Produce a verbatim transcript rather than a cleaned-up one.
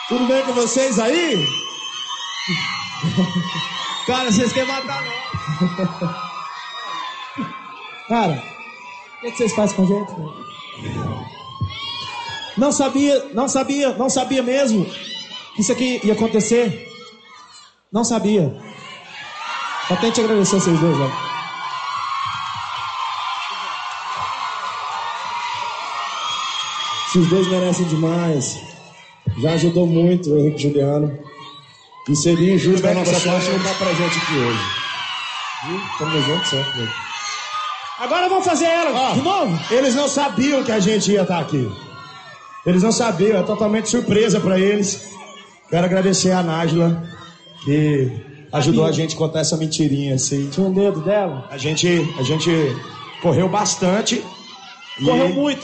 Tudo bem com vocês aí? Cara, vocês querem matar nós. Cara, o que, que vocês fazem com a gente? Não sabia, não sabia, não sabia mesmo que isso aqui ia acontecer. Não sabia. Só tenho que te agradecer a vocês dois, velho. Esses dois merecem demais. Já ajudou muito o Henrique Juliano. E seria injusto da nossa parte não dar pra gente aqui hoje. Viu? Tamo junto sempre, velho. Agora vamos fazer ela, ah, de novo? Eles não sabiam que a gente ia estar aqui. Eles não sabiam, é totalmente surpresa pra eles. Quero agradecer a Nájila, que ajudou a gente a contar essa mentirinha assim. Tinha um dedo dela? A gente, a gente correu bastante. Correu e... muito.